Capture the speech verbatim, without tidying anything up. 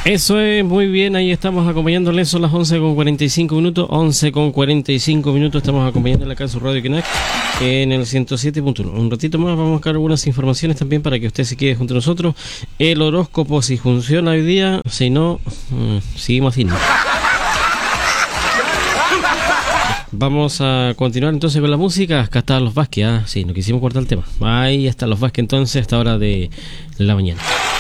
Eso es, muy bien, ahí estamos acompañándoles, son las once con cuarenta y cinco minutos, once con cuarenta y cinco minutos, estamos acompañándoles acá en su Radio Quinac en el ciento siete punto uno. Un ratito más vamos a buscar algunas informaciones también para que usted se quede junto a nosotros. El horóscopo, si funciona hoy día, si no, mmm, seguimos así, ¿no? Vamos a continuar entonces con la música. Acá están los Vázquez, ah, sí, no quisimos cortar el tema. Ahí están los Vázquez entonces, a esta hora de la mañana.